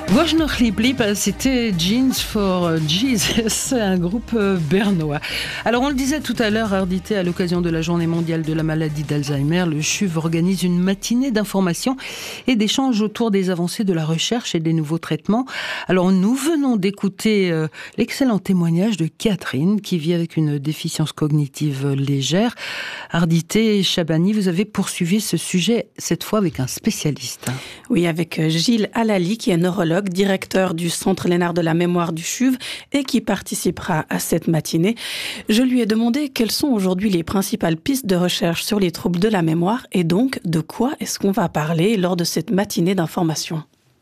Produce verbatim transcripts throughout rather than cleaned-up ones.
Gauche noch lieb lieb, c'était Jeans for Jesus, un groupe bernois. Alors on le disait tout à l'heure, Ardité, à l'occasion de la journée mondiale de la maladie d'Alzheimer, le C H U V organise une matinée d'information et d'échanges autour des avancées de la recherche et des nouveaux traitements. Alors nous venons d'écouter euh, l'excellent témoignage de Catherine qui vit avec une déficience cognitive légère. Ardité Chabani, vous avez poursuivi ce sujet cette fois avec un spécialiste. Oui, avec Gilles Alali qui est neurologue, directeur du Centre Lénard de la mémoire du C H U V et qui participera à cette matinée. Je lui ai demandé quelles sont aujourd'hui les principales pistes de recherche sur les troubles de la mémoire et donc de quoi est-ce qu'on va parler lors de cette matinée d'information.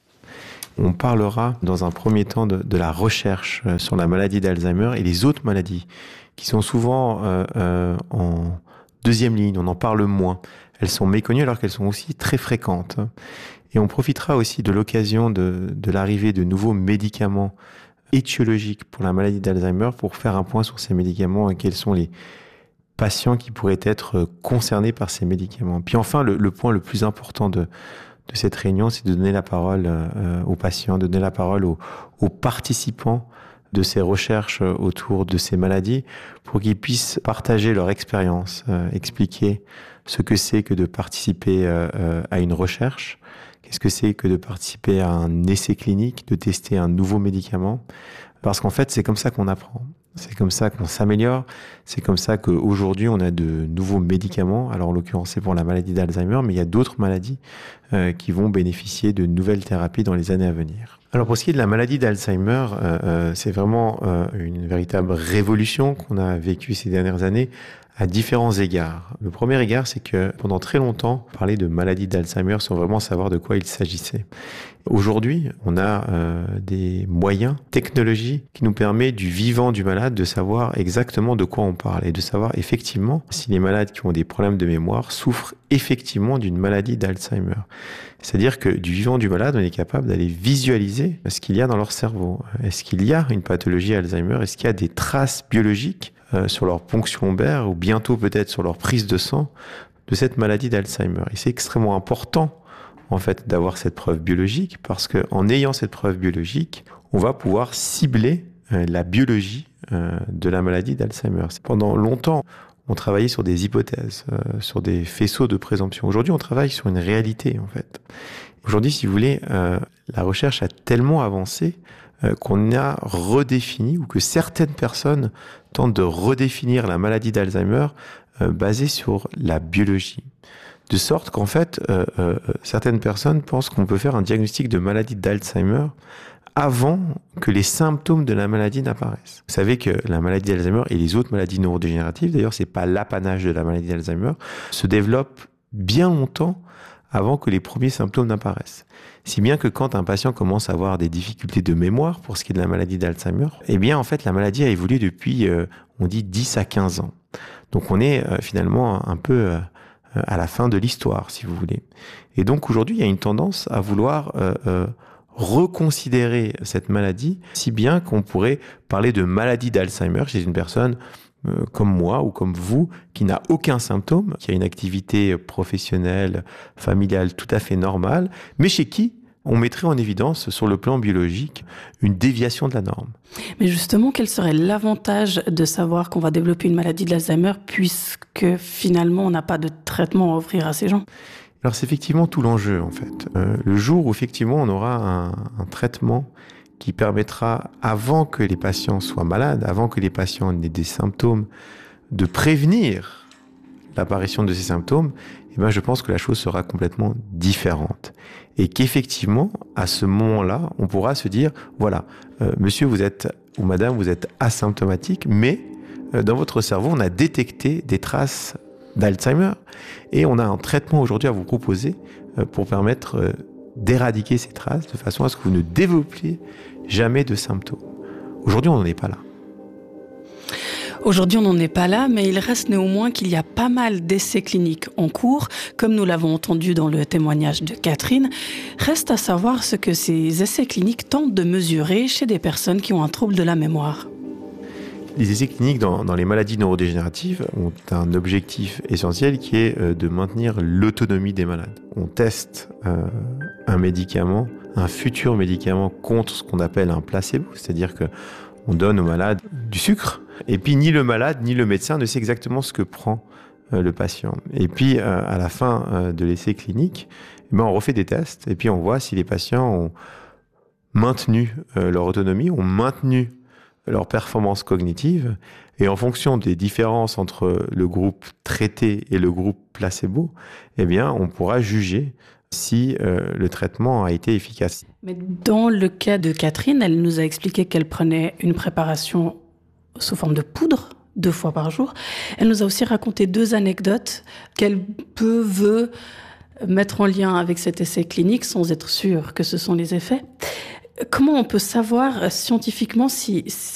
On parlera dans un premier temps de, de la recherche sur la maladie d'Alzheimer et les autres maladies qui sont souvent euh, euh, en deuxième ligne, on en parle moins. Elles sont méconnues alors qu'elles sont aussi très fréquentes. Et on profitera aussi de l'occasion de, de l'arrivée de nouveaux médicaments étiologiques pour la maladie d'Alzheimer pour faire un point sur ces médicaments et quels sont les patients qui pourraient être concernés par ces médicaments. Puis enfin, le, le point le plus important de, de cette réunion, c'est de donner la parole euh, aux patients, de donner la parole aux, aux participants de ces recherches autour de ces maladies pour qu'ils puissent partager leur expérience, euh, expliquer ce que c'est que de participer euh, à une recherche. Qu'est-ce que c'est que de participer à un essai clinique, de tester un nouveau médicament? Parce qu'en fait, c'est comme ça qu'on apprend. C'est comme ça qu'on s'améliore. C'est comme ça qu'aujourd'hui, on a de nouveaux médicaments. Alors, en l'occurrence, c'est pour la maladie d'Alzheimer, mais il y a d'autres maladies euh, qui vont bénéficier de nouvelles thérapies dans les années à venir. Alors, pour ce qui est de la maladie d'Alzheimer, euh, euh, c'est vraiment euh, une véritable révolution qu'on a vécue ces dernières années à différents égards. Le premier égard, c'est que pendant très longtemps, on parlait de maladie d'Alzheimer sans vraiment savoir de quoi il s'agissait. Aujourd'hui, on a euh, des moyens, technologies qui nous permettent du vivant du malade de savoir exactement de quoi on parle et de savoir effectivement si les malades qui ont des problèmes de mémoire souffrent effectivement d'une maladie d'Alzheimer. C'est-à-dire que du vivant du malade, on est capable d'aller visualiser ce qu'il y a dans leur cerveau. Est-ce qu'il y a une pathologie Alzheimer? Est-ce qu'il y a des traces biologiques euh, sur leur ponction lombaire ou bientôt peut-être sur leur prise de sang de cette maladie d'Alzheimer? Et c'est extrêmement important en fait d'avoir cette preuve biologique parce que en ayant cette preuve biologique, on va pouvoir cibler euh, la biologie euh, de la maladie d'Alzheimer. Pendant longtemps, on travaillait sur des hypothèses, euh, sur des faisceaux de présomption. Aujourd'hui, on travaille sur une réalité, en fait. Aujourd'hui, si vous voulez, euh, la recherche a tellement avancé euh, qu'on a redéfini, ou que certaines personnes tentent de redéfinir la maladie d'Alzheimer euh, basée sur la biologie. De sorte qu'en fait, euh, euh, certaines personnes pensent qu'on peut faire un diagnostic de maladie d'Alzheimer avant que les symptômes de la maladie n'apparaissent. Vous savez que la maladie d'Alzheimer et les autres maladies neurodégénératives, d'ailleurs, c'est pas l'apanage de la maladie d'Alzheimer, se développent bien longtemps avant que les premiers symptômes n'apparaissent. Si bien que quand un patient commence à avoir des difficultés de mémoire pour ce qui est de la maladie d'Alzheimer, eh bien, en fait, la maladie a évolué depuis, euh, on dit, dix à quinze ans. Donc, on est euh, finalement un peu euh, à la fin de l'histoire, si vous voulez. Et donc, aujourd'hui, il y a une tendance à vouloir euh, euh, reconsidérer cette maladie, si bien qu'on pourrait parler de maladie d'Alzheimer chez une personne euh, comme moi ou comme vous, qui n'a aucun symptôme, qui a une activité professionnelle, familiale tout à fait normale, mais chez qui on mettrait en évidence, sur le plan biologique, une déviation de la norme. Mais justement, quel serait l'avantage de savoir qu'on va développer une maladie d'Alzheimer puisque finalement on n'a pas de traitement à offrir à ces gens ? Alors c'est effectivement tout l'enjeu en fait. Euh, le jour où effectivement on aura un, un traitement qui permettra, avant que les patients soient malades, avant que les patients n'aient des symptômes, de prévenir l'apparition de ces symptômes, eh ben je pense que la chose sera complètement différente. Et qu'effectivement, à ce moment-là, on pourra se dire, voilà, euh, monsieur vous êtes, ou madame vous êtes asymptomatique, mais euh, dans votre cerveau on a détecté des traces d'Alzheimer et on a un traitement aujourd'hui à vous proposer euh, pour permettre euh, d'éradiquer ces traces de façon à ce que vous ne développiez jamais de symptômes. Aujourd'hui, on n'en est pas là. Aujourd'hui, on n'en est pas là, mais il reste néanmoins qu'il y a pas mal d'essais cliniques en cours, comme nous l'avons entendu dans le témoignage de Catherine. Reste à savoir ce que ces essais cliniques tentent de mesurer chez des personnes qui ont un trouble de la mémoire. Les essais cliniques dans, dans les maladies neurodégénératives ont un objectif essentiel qui est de maintenir l'autonomie des malades. On teste euh, un médicament, un futur médicament contre ce qu'on appelle un placebo, c'est-à-dire que on donne au malade du sucre, et puis ni le malade ni le médecin ne sait exactement ce que prend euh, le patient. Et puis euh, à la fin euh, de l'essai clinique, eh ben, on refait des tests, et puis on voit si les patients ont maintenu euh, leur autonomie, ont maintenu leur performance cognitive, et en fonction des différences entre le groupe traité et le groupe placebo, eh bien, on pourra juger si euh, le traitement a été efficace. Mais dans le cas de Catherine, elle nous a expliqué qu'elle prenait une préparation sous forme de poudre, deux fois par jour. Elle nous a aussi raconté deux anecdotes qu'elle peut, veut mettre en lien avec cet essai clinique sans être sûre que ce sont les effets. Comment on peut savoir scientifiquement si